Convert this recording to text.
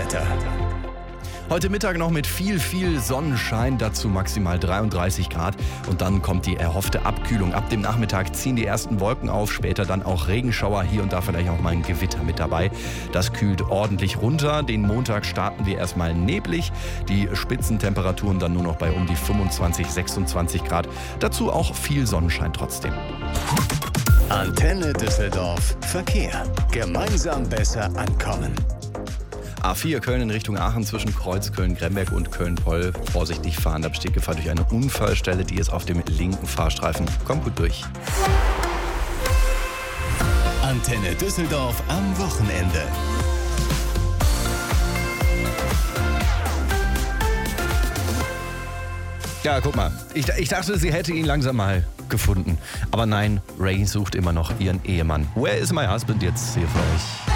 Wetter. Heute Mittag noch mit viel Sonnenschein, dazu maximal 33 Grad. Und dann kommt die erhoffte Abkühlung. Ab dem Nachmittag ziehen die ersten Wolken auf, später dann auch Regenschauer, hier und da vielleicht auch mal ein Gewitter mit dabei. Das kühlt ordentlich runter. Den Montag starten wir erstmal neblig. Die Spitzentemperaturen dann nur noch bei um die 25, 26 Grad. Dazu auch viel Sonnenschein trotzdem. Antenne Düsseldorf Verkehr. Gemeinsam besser ankommen. A4 Köln in Richtung Aachen zwischen Kreuzköln-Gremberg und Köln-Poll. Vorsichtig fahren, da besteht Gefahr durch eine Unfallstelle, die ist auf dem linken Fahrstreifen. Kommt gut durch. Antenne Düsseldorf am Wochenende. Ja, guck mal. Ich dachte, sie hätte ihn langsam mal gefunden. Aber nein, Ray sucht immer noch ihren Ehemann. Where is my husband jetzt hier für euch?